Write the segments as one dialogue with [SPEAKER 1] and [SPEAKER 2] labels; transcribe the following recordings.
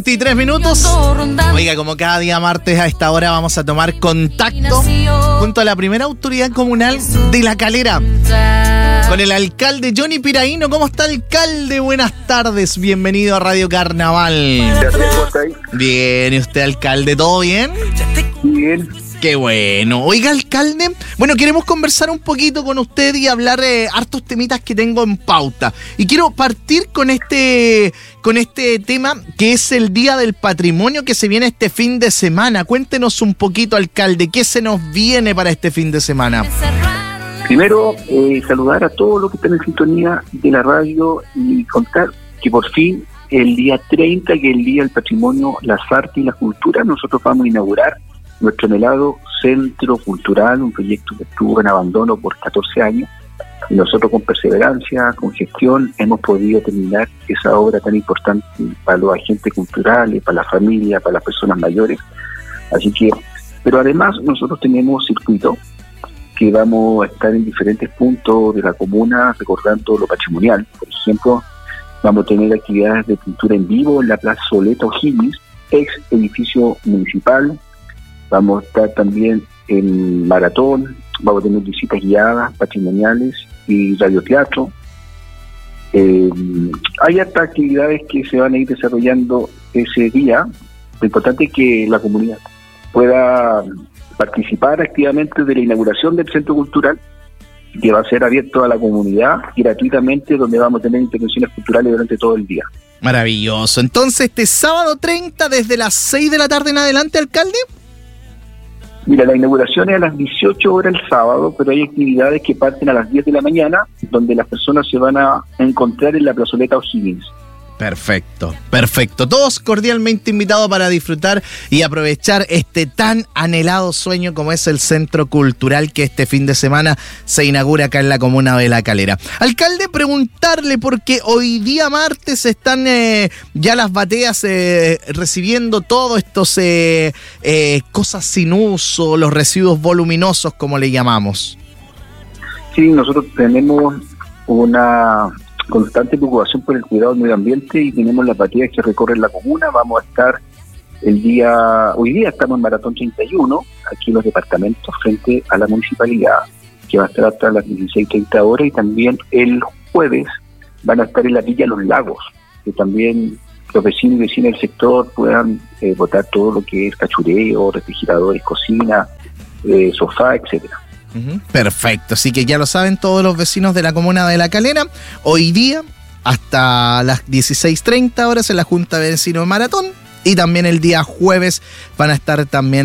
[SPEAKER 1] 23 minutos. Oiga, como cada día martes a esta hora vamos a tomar contacto junto a la primera autoridad comunal de La Calera, con el alcalde Johnny Piraíno. ¿Cómo está, alcalde? Buenas tardes, bienvenido a Radio Carnaval. Bien, ¿y usted, alcalde? ¿Todo bien?
[SPEAKER 2] Bien.
[SPEAKER 1] Qué bueno. Oiga, alcalde, bueno, queremos conversar un poquito con usted y hablar hartos temitas que tengo en pauta. Y quiero partir con este tema que es el Día del Patrimonio que se viene este fin de semana. Cuéntenos un poquito, alcalde, ¿qué se nos viene para este fin de semana?
[SPEAKER 2] Primero, saludar a todos los que están en sintonía de la radio y contar que por fin el día 30, que es el Día del Patrimonio, las artes y la cultura, nosotros vamos a inaugurar nuestro anhelado Centro Cultural, un proyecto que estuvo en abandono por 14 años, y nosotros con perseverancia, con gestión, hemos podido terminar esa obra tan importante para los agentes culturales, para la familia, para las personas mayores. Así que, pero además nosotros tenemos circuito que vamos a estar en diferentes puntos de la comuna recordando lo patrimonial. Por ejemplo, vamos a tener actividades de pintura en vivo en la Plaza Soleta O'Higgins, ex edificio municipal. Vamos a estar también en maratón, vamos a tener visitas guiadas, patrimoniales y radioteatro. Hay hartas actividades que se van a ir desarrollando ese día. Lo importante es que la comunidad pueda participar activamente de la inauguración del Centro Cultural, que va a ser abierto a la comunidad gratuitamente, donde vamos a tener intervenciones culturales durante todo el día.
[SPEAKER 1] Maravilloso. Entonces, este sábado 30, desde las 6 de la tarde en adelante, alcalde.
[SPEAKER 2] Mira, la inauguración es a las 18 horas el sábado, pero hay actividades que parten a las 10 de la mañana, donde las personas se van a encontrar en la plazoleta O'Higgins.
[SPEAKER 1] Perfecto, perfecto. Todos cordialmente invitados para disfrutar y aprovechar este tan anhelado sueño como es el Centro Cultural que este fin de semana se inaugura acá en la comuna de La Calera. Alcalde, preguntarle, porque hoy día martes están ya las bateas recibiendo todos estos cosas sin uso, los residuos voluminosos, como le llamamos.
[SPEAKER 2] Sí, nosotros tenemos una constante preocupación por el cuidado del medio ambiente y tenemos las bateas que recorren la comuna. Vamos a estar hoy día estamos en Maratón 31, aquí en los departamentos frente a la municipalidad, que va a estar hasta las 16:30 horas, y también el jueves van a estar en la Villa Los Lagos, que también los vecinos y vecinas del sector puedan botar todo lo que es cachureo, refrigeradores, cocina, sofá, etcétera.
[SPEAKER 1] Perfecto, así que ya lo saben todos los vecinos de la comuna de La Calera, hoy día hasta las 16:30 horas en la Junta de Vecinos Maratón, y también el día jueves van a estar también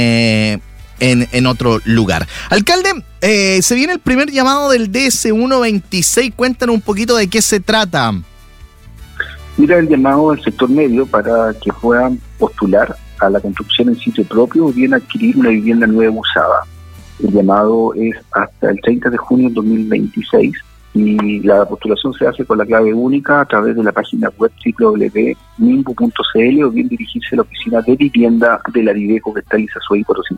[SPEAKER 1] en otro lugar. Alcalde, se viene el primer llamado del DS126, cuéntanos un poquito de qué se trata.
[SPEAKER 2] Mira, el llamado del sector medio para que puedan postular a la construcción en sitio propio o bien adquirir una vivienda nueva usada. El llamado es hasta el 30 de junio de 2026 y la postulación se hace con la clave única a través de la página web www.nimbu.cl o bien dirigirse a la oficina de vivienda de la Dideco que está en Lizazuay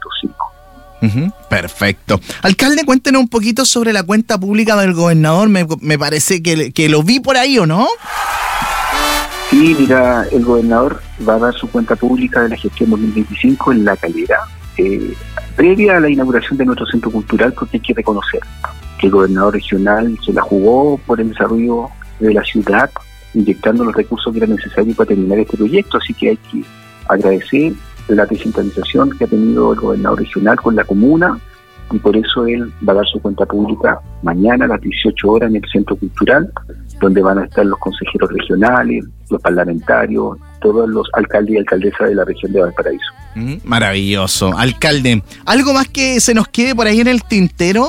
[SPEAKER 2] 405.
[SPEAKER 1] Perfecto. Alcalde, cuéntenos un poquito sobre la cuenta pública del gobernador. Me parece que lo vi por ahí, ¿o no?
[SPEAKER 2] Sí, mira, el gobernador va a dar su cuenta pública de la gestión 2025 en La Calera, previa a la inauguración de nuestro Centro Cultural, porque hay que reconocer que el gobernador regional se la jugó por el desarrollo de la ciudad, inyectando los recursos que eran necesarios para terminar este proyecto, así que hay que agradecer la descentralización que ha tenido el gobernador regional con la comuna, y por eso él va a dar su cuenta pública mañana a las 18 horas en el Centro Cultural, donde van a estar los consejeros regionales, los parlamentarios, todos los alcaldes y alcaldesas de la región de Valparaíso.
[SPEAKER 1] Maravilloso. Alcalde, ¿algo más que se nos quede por ahí en el tintero?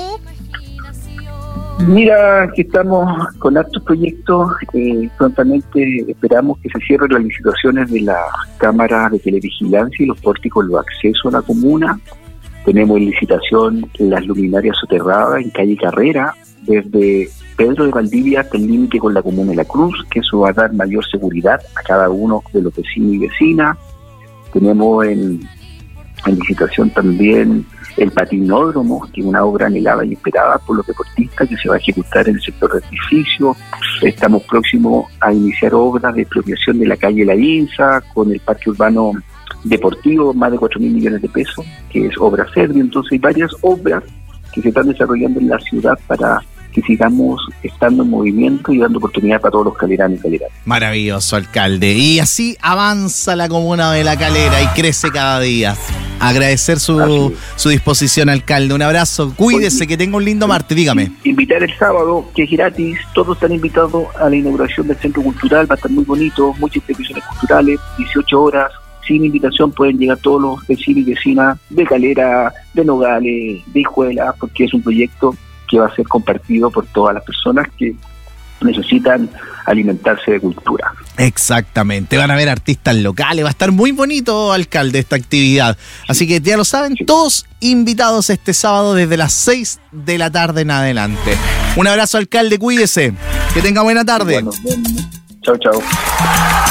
[SPEAKER 2] Mira, que estamos con hartos proyectos, prontamente esperamos que se cierren las licitaciones de las cámaras de televigilancia y los pórticos de acceso a la comuna. Tenemos en licitación las luminarias soterradas en calle Carrera, desde Pedro de Valdivia hasta el límite con la comuna de La Cruz, que eso va a dar mayor seguridad a cada uno de los vecinos y vecinas. Tenemos en en licitación también el patinódromo, que es una obra anhelada y esperada por los deportistas, que se va a ejecutar en el sector de edificio. Estamos próximos a iniciar obras de expropiación de la calle La Insa, con el parque urbano deportivo, más de 4.000 millones de pesos, que es obra serbia. Entonces hay varias obras que se están desarrollando en la ciudad para que sigamos estando en movimiento y dando oportunidad para todos los caleranos y caleranas.
[SPEAKER 1] Maravilloso, alcalde. Y así avanza la comuna de La Calera y crece cada día. Agradecer su disposición, alcalde. Un abrazo. Cuídese, que tenga un lindo martes. Dígame.
[SPEAKER 2] Invitar el sábado, que es gratis. Todos están invitados a la inauguración del Centro Cultural. Va a estar muy bonito. Muchas instituciones culturales. 18 horas. Sin invitación pueden llegar todos los vecinos y vecinas de Calera, de Nogales, de Hijuela, porque es un proyecto que va a ser compartido por todas las personas que necesitan alimentarse de cultura.
[SPEAKER 1] Exactamente, van a haber artistas locales, va a estar muy bonito, alcalde, esta actividad. Así que ya lo saben, todos invitados este sábado desde las 6 de la tarde en adelante. Un abrazo, alcalde, cuídese, que tenga buena tarde.
[SPEAKER 2] Bueno, chao, chao.